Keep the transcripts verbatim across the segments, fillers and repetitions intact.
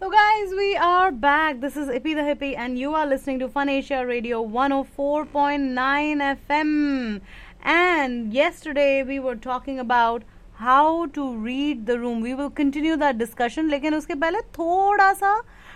So guys, we are back. This is Ippy the Hippie and you are listening to Fun Asia Radio one oh four point nine F M. And yesterday we were talking about how to read the room. We will continue that discussion. लेकिन उसके पहले थोड़ा सा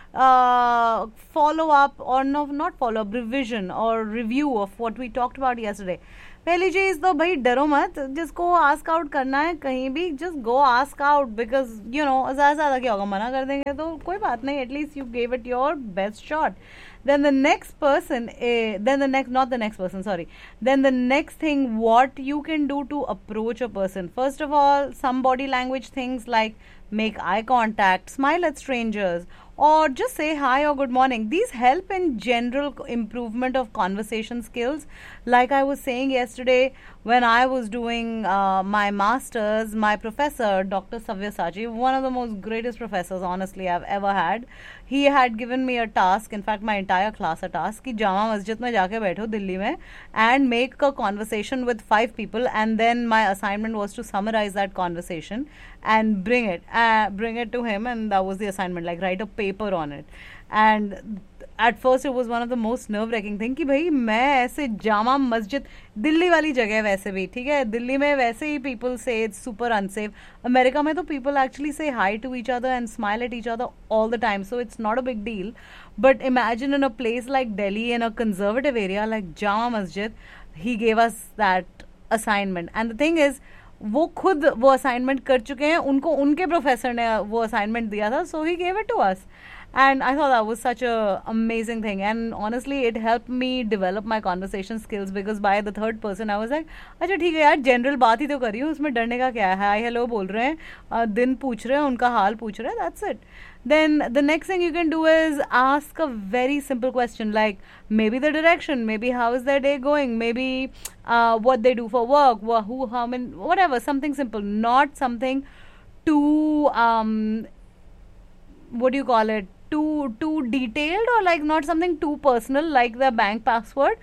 uh, follow up or no, not follow up, revision or review of what we talked about yesterday. पहली चीज तो भाई डरो मत, जिसको आस्क आउट करना है कहीं भी just go ask out, because you know ज्यादा ज्यादा क्या होगा, मना कर देंगे तो कोई बात नहीं, at least you gave it your best shot. Then the next person, uh, then the next, not the next person, sorry. Then the next thing, what you can do to approach a person. First of all, some body language things like make eye contact, smile at strangers, or just say hi or good morning. These help in general improvement of conversation skills. Like I was saying yesterday, when I was doing uh, my masters, my professor, Doctor Savyasachi, one of the most greatest professors, honestly, I've ever had, he had given me a task, in fact, my entire class a task, कि जामा मस्जिद में जाके बैठो दिल्ली में and make a conversation with five people, and then my assignment was to summarize that conversation and bring it, uh, bring it to him, and that was the assignment, like write a paper on it. And at first it was one of the most nerve wracking thing कि भाई मैं ऐसे जामा मस्जिद, दिल्ली वाली जगह वैसे भी ठीक है, दिल्ली में वैसे ही people say it's super unsafe. America में तो people actually say hi to each other and smile at each other all the time, so it's not a big deal. But imagine in a place like Delhi, in a conservative area like Jama Masjid, he gave us that assignment. And the thing is, वो खुद वो assignment कर चुके हैं, उनको उनके professor ने वो असाइनमेंट दिया था, so he gave it to us. And I thought that was such a amazing thing, and honestly it helped me develop my conversation skills, because by the third person I was like, अच्छा ठीक है यार, general बात ही तो कर रही हूँ, उसमें डरने का क्या है, हाय हेलो बोल रहे हैं, दिन पूछ रहे हैं, उनका हाल पूछ रहे हैं, that's it. Then the next thing you can do is ask a very simple question, like maybe the direction, maybe how is their day going, maybe uh, what they do for work, who, how many, whatever, something simple, not something too um, what do you call it, too too detailed, or like not something too personal like the bank password,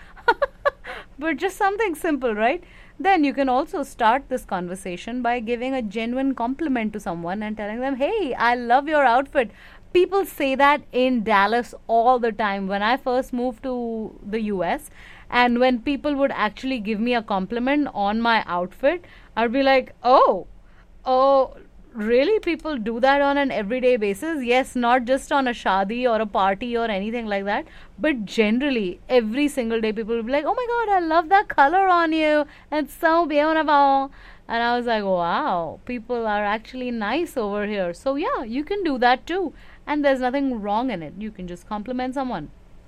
but just something simple, right? Then you can also start this conversation by giving a genuine compliment to someone and telling them, hey, I love your outfit. People say that in Dallas all the time. When I first moved to the U S, and when people would actually give me a compliment on my outfit, I'd be like, oh, oh, really? People do that on an everyday basis? Yes, not just on a shadi or a party or anything like that, but generally every single day people will be like, oh my god, I love that color on you, it's so beautiful. And I was like, wow, people are actually nice over here. So yeah, you can do that too, and there's nothing wrong in it. You can just compliment someone.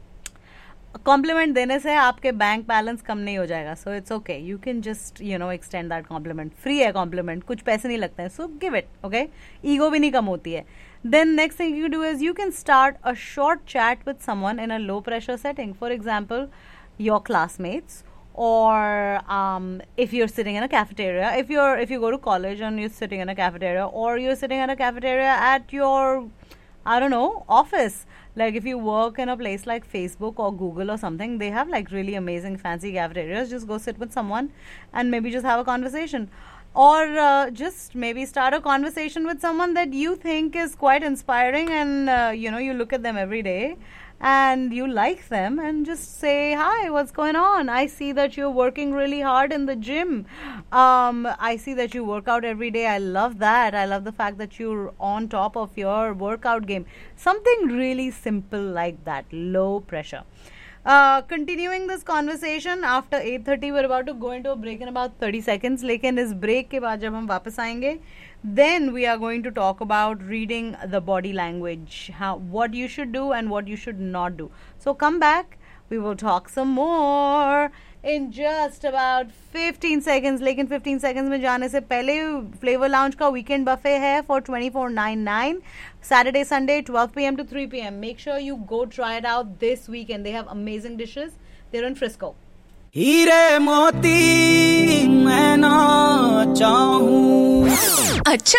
Complement देने से आपके bank balance कम नहीं हो जाएगा, so it's okay, you can just you know extend that compliment. Free है complement, कुछ पैसे नहीं लगते हैं, so give it, okay, ego भी नहीं कम होती है. Then next thing you do is you can start a short chat with someone in a low pressure setting. For example, your classmates, or um, if you're sitting in a cafeteria, if you're if you go to college and you're sitting in a cafeteria, or you're sitting in a cafeteria at your, I don't know, office. Like if you work in a place like Facebook or Google or something, they have like really amazing fancy cafeterias. Just go sit with someone and maybe just have a conversation. Or uh, just maybe start a conversation with someone that you think is quite inspiring, and uh, you know, you look at them every day and you like them, and just say, hi, what's going on? I see that you're working really hard in the gym. Um, I see that you work out every day. I love that. I love the fact that you're on top of your workout game. Something really simple like that, low pressure. Uh, continuing this conversation, after eight thirty, we're about to go into a break in about thirty seconds. लेकिन इस break के बाद जब हम वापस आएंगे, then we are going to talk about reading the body language, how, what you should do and what you should not do. So come back, we will talk some more in just about fifteen seconds. लेकिन fifteen seconds में जाने से पहले Flavor Lounge का weekend buffet है for twenty-four ninety-nine, Saturday, Sunday, twelve p.m. to three p.m. Make sure you go try it out this weekend. They have amazing dishes. They're in Frisco. हीरे मोती मैं ना चाहूं. अच्छा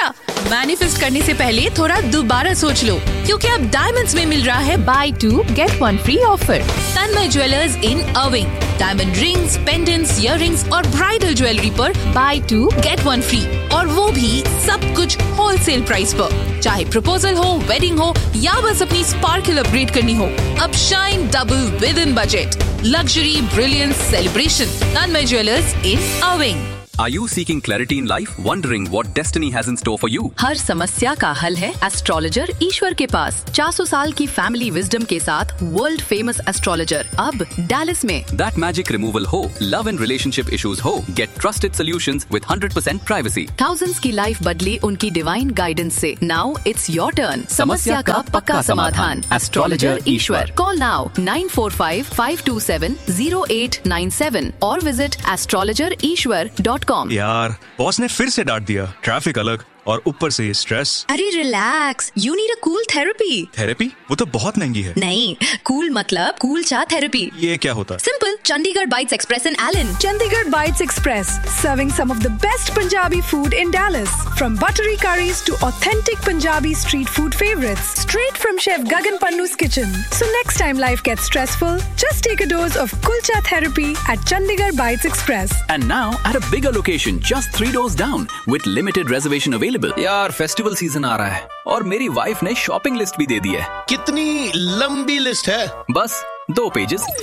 मैनिफेस्ट करने से पहले थोड़ा दोबारा सोच लो, क्योंकि अब डायमंड्स में मिल रहा है by to get one free offer. Tanmay jewellers in अविंग, diamond rings, pendants, earrings और ब्राइडल ज्वेलरी पर by to get one free, और वो भी सब कुछ होलसेल प्राइस पर। चाहे प्रपोजल हो, वेडिंग हो या बस अपनी स्पार्कल अपग्रेड करनी हो, अब shine double with in budget. Luxury, brilliance, celebration. Tanmay jewellers in अविंग। Are you seeking clarity in life? Wondering what destiny has in store for you? हर समस्या का हल है एस्ट्रोलॉजर ईश्वर के पास। चार सौ साल की फैमिली विजडम के साथ वर्ल्ड फेमस एस्ट्रोलॉजर अब डैलस में। That magic removal हो, love and relationship issues हो, get trusted solutions with one hundred percent privacy. Thousands की लाइफ बदली उनकी डिवाइन गाइडेंस से। Now it's your turn. समस्या का पक्का समाधान। एस्ट्रोलॉजर ईश्वर। Call now nine four five five two seven zero eight nine seven और visit astrologer ishwar dot com। यार, बॉस ने फिर से डांट दिया। ट्रैफिक अलग और ऊपर से स्ट्रेस। अरे relax, you need a cool therapy. Therapy? वो तो बहुत महंगी है। नहीं, कूल मतलब कूल चा थेरेपी। ये क्या होता? Simple, Chandigarh bytes express in Elon. Chandigarh Bites Express, serving some of the best Punjabi food in Dallas. From buttery curries to authentic Punjabi street food favorites, straight from Chef Gagan Pannu's kitchen. So next time life gets stressful, just take a dose of Kulcha therapy at Chandigarh Bites Express. And now at a bigger location, just three doors down, with limited reservation available. यार, festival season आ रहा है और मेरी wife ने shopping list भी दे दी है। कितनी लंबी लिस्ट है? बस दो पेजेस।